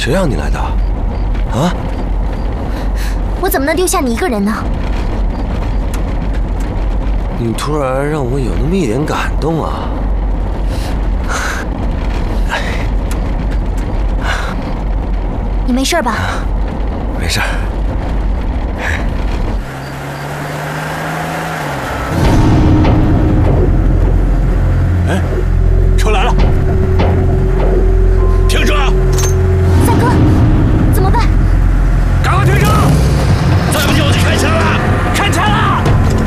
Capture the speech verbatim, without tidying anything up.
谁让你来的？啊？ 我怎么能丢下你一个人呢？ 你突然让我有那么一点感动啊！ 你没事吧？ 没事。